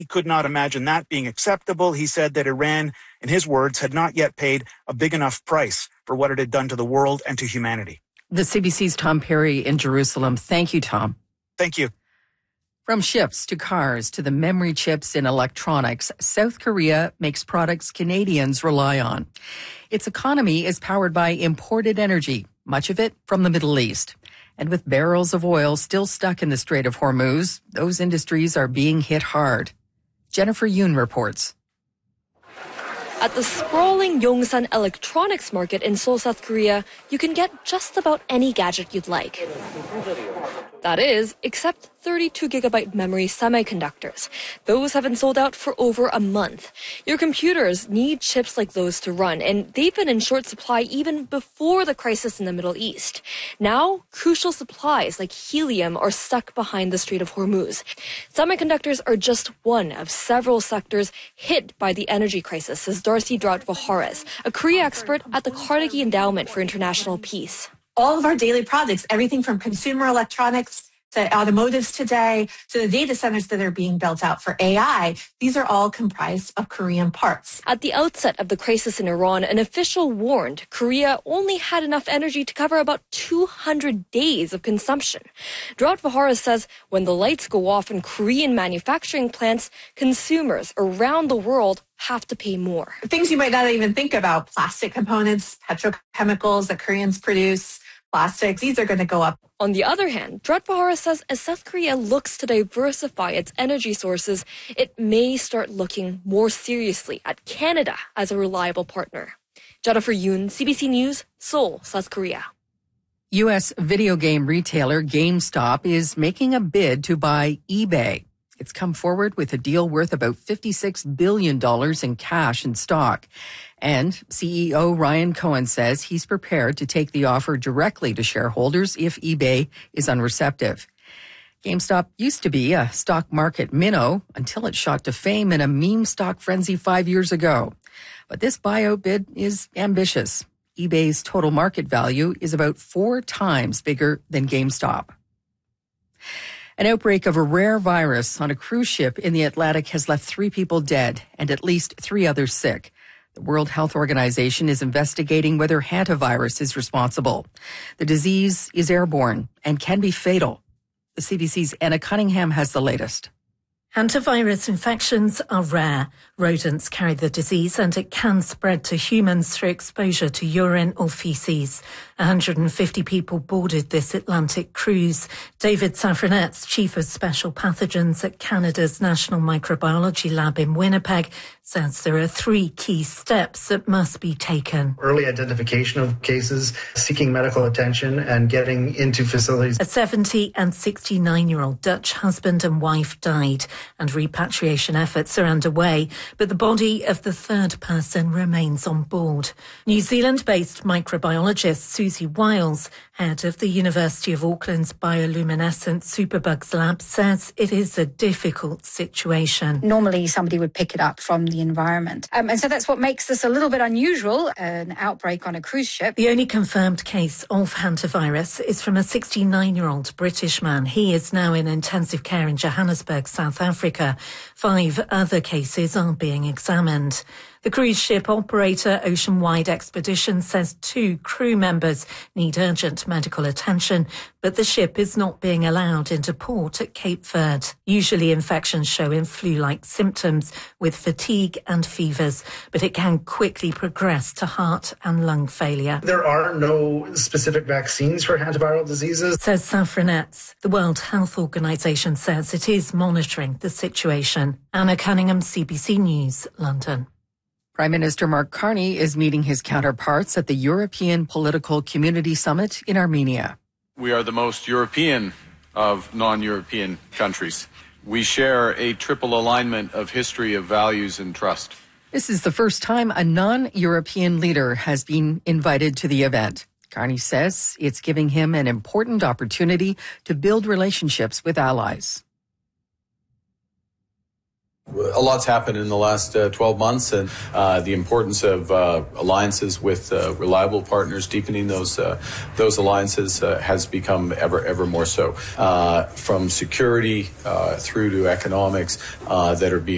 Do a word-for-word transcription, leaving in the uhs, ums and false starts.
He could not imagine that being acceptable. He said that Iran, in his words, had not yet paid a big enough price for what it had done to the world and to humanity. The C B C's Tom Perry in Jerusalem. Thank you, Tom. Thank you. From ships to cars to the memory chips in electronics, South Korea makes products Canadians rely on. Its economy is powered by imported energy, much of it from the Middle East. And with barrels of oil still stuck in the Strait of Hormuz, those industries are being hit hard. Jennifer Yoon reports. At the sprawling Yongsan Electronics Market in Seoul, South Korea, you can get just about any gadget you'd like. That is, except thirty-two gigabyte memory semiconductors. Those have been sold out for over a month. Your computers need chips like those to run, and they've been in short supply even before the crisis in the Middle East. Now, crucial supplies like helium are stuck behind the Strait of Hormuz. Semiconductors are just one of several sectors hit by the energy crisis, says Darcy Drout-Vaharas, a Korea expert at the Carnegie Endowment for International Peace. All of our daily products, everything from consumer electronics to automotives today, to the data centers that are being built out for A I, these are all comprised of Korean parts. At the outset of the crisis in Iran, an official warned Korea only had enough energy to cover about two hundred days of consumption. Drout-Vaharas says when the lights go off in Korean manufacturing plants, consumers around the world have to pay more. Things you might not even think about, plastic components, petrochemicals that Koreans produce, plastics, these are going to go up. On the other hand, Drout-Vaharas says as South Korea looks to diversify its energy sources, it may start looking more seriously at Canada as a reliable partner. Jennifer Yoon, C B C News, Seoul, South Korea. U S video game retailer GameStop is making a bid to buy eBay. It's come forward with a deal worth about fifty-six billion dollars in cash and stock. And C E O Ryan Cohen says he's prepared to take the offer directly to shareholders if eBay is unreceptive. GameStop used to be a stock market minnow until it shot to fame in a meme stock frenzy five years ago. But this buyout bid is ambitious. eBay's total market value is about four times bigger than GameStop. An outbreak of a rare virus on a cruise ship in the Atlantic has left three people dead and at least three others sick. The World Health Organization is investigating whether hantavirus is responsible. The disease is airborne and can be fatal. The C B C's Anna Cunningham has the latest. Hantavirus infections are rare. Rodents carry the disease and it can spread to humans through exposure to urine or feces. one hundred fifty people boarded this Atlantic cruise. David Safranetz, Chief of Special Pathogens at Canada's National Microbiology Lab in Winnipeg, says there are three key steps that must be taken. Early identification of cases, seeking medical attention, and getting into facilities. A seventy and sixty-nine-year-old Dutch husband and wife died, and repatriation efforts are underway, but the body of the third person remains on board. New Zealand-based microbiologist Susie Wiles, head of the University of Auckland's bioluminescent superbugs lab, says it is a difficult situation. Normally somebody would pick it up from the environment. Um, and so that's what makes this a little bit unusual, an outbreak on a cruise ship. The only confirmed case of hantavirus is from a sixty-nine-year-old British man. He is now in intensive care in Johannesburg, South Africa. Five other cases are being examined. The cruise ship operator Oceanwide Expeditions says two crew members need urgent medical attention, but the ship is not being allowed into port at Cape Verde. Usually infections show in flu-like symptoms with fatigue and fevers, but it can quickly progress to heart and lung failure. There are no specific vaccines for hantaviral diseases, says Safranetz. The World Health Organization says it is monitoring the situation. Anna Cunningham, C B C News, London. Prime Minister Mark Carney is meeting his counterparts at the European Political Community Summit in Armenia. We are the most European of non-European countries. We share a triple alignment of history, of values, and trust. This is the first time a non-European leader has been invited to the event. Carney says it's giving him an important opportunity to build relationships with allies. A lot's happened in the last uh, twelve months, and uh, the importance of uh, alliances with uh, reliable partners, deepening those uh, those alliances uh, has become ever ever more so. Uh, from security uh, through to economics uh, that are being